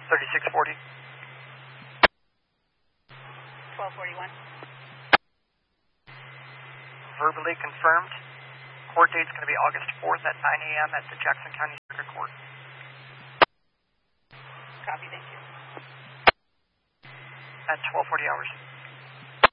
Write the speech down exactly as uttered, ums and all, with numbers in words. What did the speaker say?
thirty-six forty. twelve forty-one. Verbally confirmed. Court date's going to be August fourth at nine A M at the Jackson County Circuit Court. Copy, thank you. At twelve forty hours.